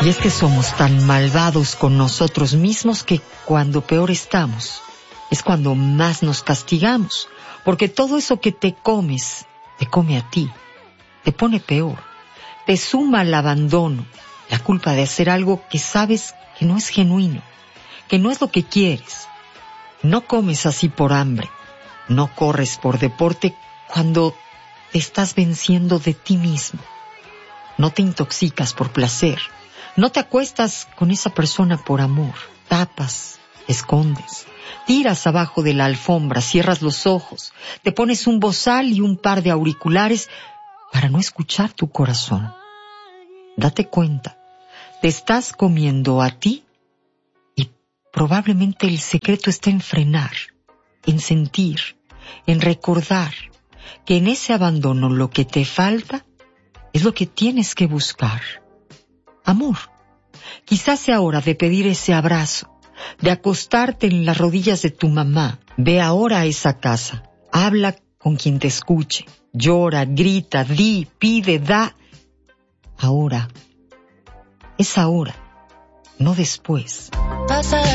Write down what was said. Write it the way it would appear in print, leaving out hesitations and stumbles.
Y es que somos tan malvados con nosotros mismos que cuando peor estamos es cuando más nos castigamos, porque todo eso que te comes te come a ti, te pone peor, te suma al abandono, la culpa de hacer algo que sabes que no es genuino, que no es lo que quieres. No comes así por hambre, no corres por deporte cuando te estás venciendo de ti mismo, no te intoxicas por placer. No te acuestas con esa persona por amor, tapas, escondes, tiras abajo de la alfombra, cierras los ojos, te pones un bozal y un par de auriculares para no escuchar tu corazón. Date cuenta, te estás comiendo a ti y probablemente el secreto está en frenar, en sentir, en recordar que en ese abandono lo que te falta es lo que tienes que buscar. Amor. Quizás sea hora de pedir ese abrazo, de acostarte en las rodillas de tu mamá. Ve ahora a esa casa, habla con quien te escuche, llora, grita, di, pide, da. Ahora. Es ahora, no después.